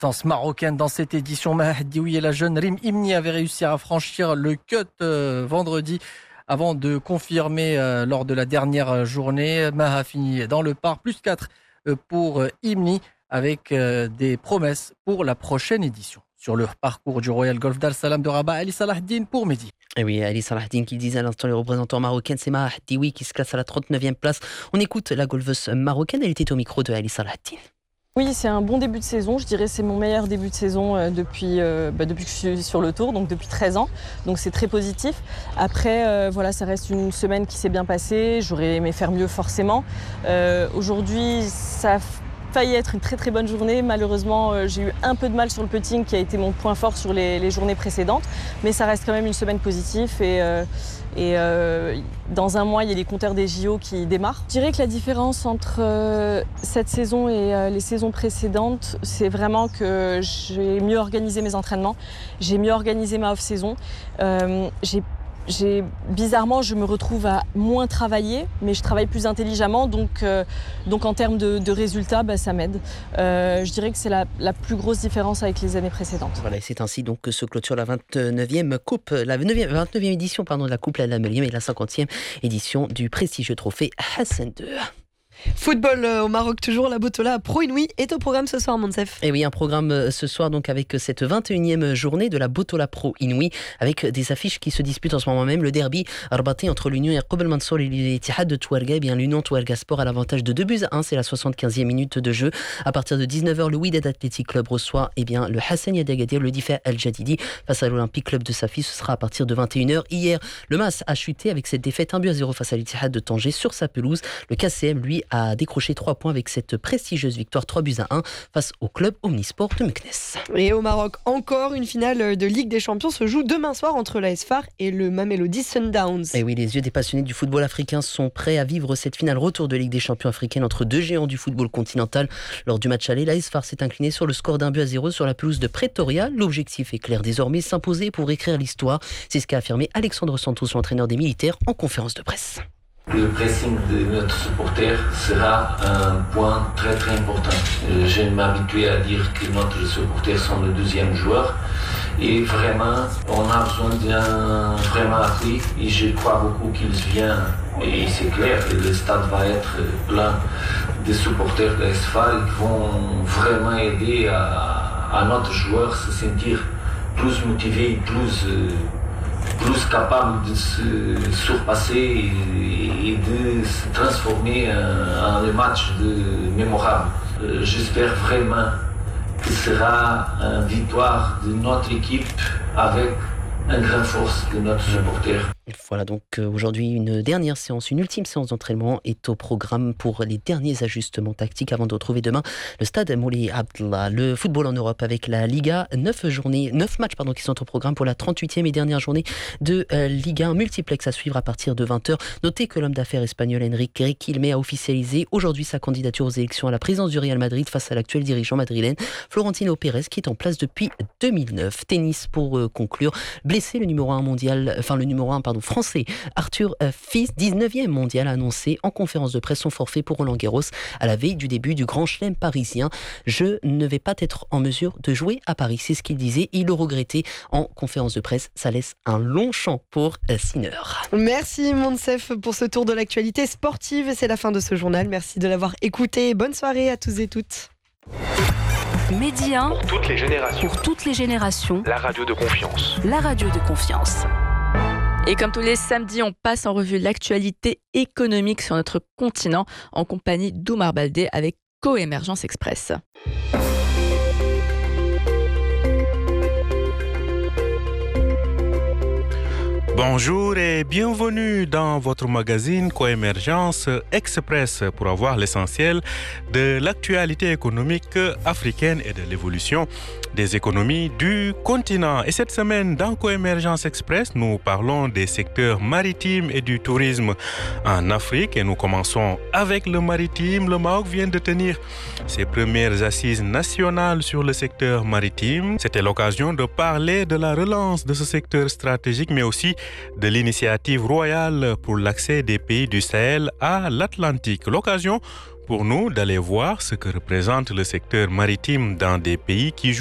distance marocaine dans cette édition. Maha Hadioui et la jeune Rim Imni avaient réussi à franchir le cut vendredi avant de confirmer lors de la dernière journée. Maha a fini dans le par, plus 4 pour Imni avec des promesses pour la prochaine édition. Sur le parcours du Royal Golf d'Al Salam de Rabat, Ali Salahdine pour Mehdi. Et oui, Ali Salahdine qui disait à l'instant les représentants marocains, c'est Maha Hadioui qui se classe à la 39e place. On écoute la golfeuse marocaine, elle était au micro de Ali Salahdine. Oui, c'est un bon début de saison. Je dirais que c'est mon meilleur début de saison depuis que je suis sur le tour, donc depuis 13 ans. Donc c'est très positif. Après, ça reste une semaine qui s'est bien passée. J'aurais aimé faire mieux forcément. Aujourd'hui, ça a failli être une très très bonne journée. Malheureusement, j'ai eu un peu de mal sur le putting qui a été mon point fort sur les journées précédentes. Mais ça reste quand même une semaine positive et dans un mois, il y a les compteurs des JO qui démarrent. Je dirais que la différence entre cette saison et les saisons précédentes, c'est vraiment que j'ai mieux organisé mes entraînements, j'ai mieux organisé ma off-saison. Bizarrement, je me retrouve à moins travailler, mais je travaille plus intelligemment, donc en termes de résultats, ça m'aide. Je dirais que c'est la plus grosse différence avec les années précédentes. Voilà, et c'est ainsi donc que se clôture la 29e édition de la Coupe Al Amelium et la 50e édition du prestigieux trophée Hassan II. Football au Maroc toujours, la Botola Pro Inouï est au programme ce soir, Monsef. Et oui, un programme ce soir donc avec cette 21e journée de la Botola Pro Inouï avec des affiches qui se disputent en ce moment même. Le derby arbaté entre l'Union Yaqoub El Mansour et l'Ittihad de Touarega. Eh bien, l'Union Touarega Sport a l'avantage de 2-1, c'est la 75e minute de jeu. À partir de 19h, le Wydad Athletic Club reçoit le Hassan Agadir, le Difa Al Jadidi face à l'Olympique Club de Safi. Ce sera à partir de 21h. Hier, le MAS a chuté avec cette défaite 1-0 face à l'Ittihad de Tanger sur sa pelouse. Le KCM, lui, a décroché 3 points avec cette prestigieuse victoire 3-1 face au club Omnisport de Meknès. Et au Maroc, encore une finale de Ligue des Champions se joue demain soir entre l'AS FAR et le Mamelodi Sundowns. Et oui, les yeux des passionnés du football africain sont prêts à vivre cette finale retour de Ligue des Champions africaine entre deux géants du football continental. Lors du match aller, l'AS FAR s'est incliné sur le score d'1-0 sur la pelouse de Pretoria. L'objectif est clair désormais, s'imposer pour écrire l'histoire. C'est ce qu'a affirmé Alexandre Santos, l'entraîneur des militaires, en conférence de presse. Le pressing de notre supporter sera un point très très important. Je m'habitue à dire que notre supporter sont le deuxième joueur et vraiment on a besoin d'un vraiment appui et je crois beaucoup qu'ils viennent et c'est clair que le stade va être plein de supporters de l'AS-FAR qui vont vraiment aider à notre joueur se sentir plus motivé, plus capable de se surpasser et de se transformer en un match mémorable. J'espère vraiment que ce sera une victoire de notre équipe avec une grande force de notre supporter. Voilà donc aujourd'hui une ultime séance d'entraînement est au programme pour les derniers ajustements tactiques avant de retrouver demain le stade Moulay Abdallah. Le football en Europe avec la Liga, 9 matchs qui sont au programme pour la 38e et dernière journée de Liga 1, multiplex à suivre à partir de 20h. Notez que l'homme d'affaires espagnol Enrique Riquelme a officialisé aujourd'hui sa candidature aux élections à la présidence du Real Madrid face à l'actuel dirigeant madrilène Florentino Pérez qui est en place depuis 2009. Tennis pour conclure, blessé le numéro 1 français Arthur Fils, 19e mondial, a annoncé en conférence de presse son forfait pour Roland Garros à la veille du début du Grand Chelem parisien. Je ne vais pas être en mesure de jouer à Paris, c'est ce qu'il disait. Il le regrettait en conférence de presse. Ça laisse un long champ pour Sinner. Merci Monsef pour ce tour de l'actualité sportive. C'est la fin de ce journal. Merci de l'avoir écouté. Bonne soirée à tous et toutes. Mehdi 1 pour toutes les générations. Pour toutes les générations. La radio de confiance. La radio de confiance. Et comme tous les samedis, on passe en revue l'actualité économique sur notre continent en compagnie d'Oumar Baldé avec Coémergence Express. Bonjour et bienvenue dans votre magazine Coémergence Express pour avoir l'essentiel de l'actualité économique africaine et de l'évolution des économies du continent. Et cette semaine, dans Coémergence Express, nous parlons des secteurs maritimes et du tourisme en Afrique. Et nous commençons avec le maritime. Le Maroc vient de tenir ses premières assises nationales sur le secteur maritime. C'était l'occasion de parler de la relance de ce secteur stratégique, mais aussi de l'initiative royale pour l'accès des pays du Sahel à l'Atlantique. L'occasion pour nous d'aller voir ce que représente le secteur maritime dans des pays qui